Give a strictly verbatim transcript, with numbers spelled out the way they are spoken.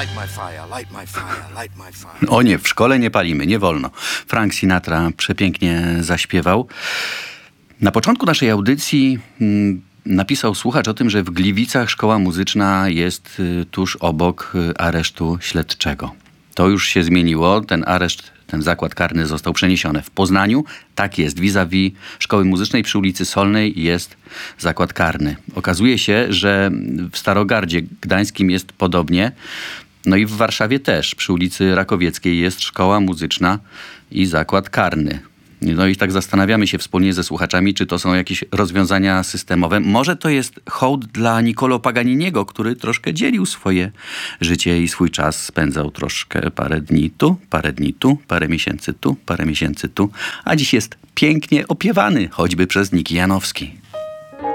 Light my fire, light my fire, light my fire. O nie, w szkole nie palimy, nie wolno. Frank Sinatra przepięknie zaśpiewał. Na początku naszej audycji mm, napisał słuchacz o tym, że w Gliwicach szkoła muzyczna jest y, tuż obok y, aresztu śledczego. To już się zmieniło. Ten areszt, ten zakład karny został przeniesiony w Poznaniu. Tak jest. Vis-a-vis szkoły muzycznej przy ulicy Solnej jest zakład karny. Okazuje się, że w Starogardzie Gdańskim jest podobnie. No i w Warszawie też. Przy ulicy Rakowieckiej jest szkoła muzyczna i zakład karny. No i tak zastanawiamy się wspólnie ze słuchaczami, czy to są jakieś rozwiązania systemowe. Może to jest hołd dla Niccolò Paganiniego, który troszkę dzielił swoje życie i swój czas. Spędzał troszkę parę dni tu, parę dni tu, parę miesięcy tu, parę miesięcy tu. A dziś jest pięknie opiewany, choćby przez Niki Janowski.